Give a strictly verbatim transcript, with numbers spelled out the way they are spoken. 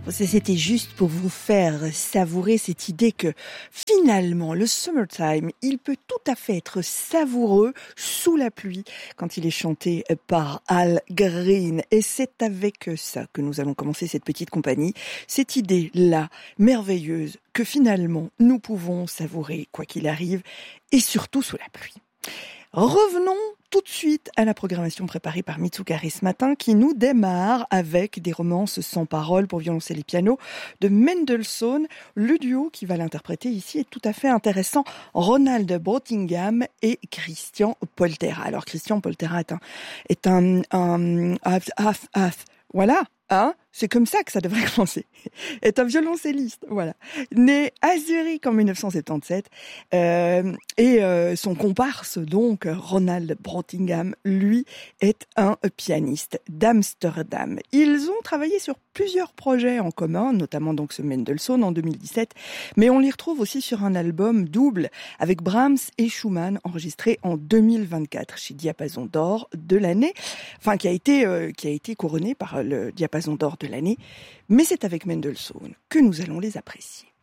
C'était juste pour vous faire savourer cette idée que finalement le summertime, il peut tout à fait être savoureux sous la pluie quand il est chanté par Al Green. Et c'est avec ça que nous allons commencer cette petite compagnie, cette idée-là merveilleuse que finalement nous pouvons savourer quoi qu'il arrive et surtout sous la pluie. Revenons tout de suite à la programmation préparée par Mitsukari ce matin qui nous démarre avec des romances sans paroles pour violoncelle et piano de Mendelssohn. Le duo qui va l'interpréter ici est tout à fait intéressant. Ronald Brottingham et Christian Poltera. Alors Christian Poltera est un... est un, un, un, un, un voilà, hein, c'est comme ça que ça devrait commencer. Est un violoncelliste, voilà. Né à Zurich en dix-neuf cent soixante-dix-sept, euh, et euh, son comparse, donc, Ronald Brottingham, lui, est un pianiste d'Amsterdam. Ils ont travaillé sur plusieurs projets en commun, notamment donc ce Mendelssohn en deux mille dix-sept, mais on les retrouve aussi sur un album double avec Brahms et Schumann, enregistré en deux mille vingt-quatre chez Diapason d'Or de l'année, enfin, qui a été, euh, qui a été couronné par le Diapason d'Or de l'année, mais c'est avec Mendelssohn que nous allons les apprécier.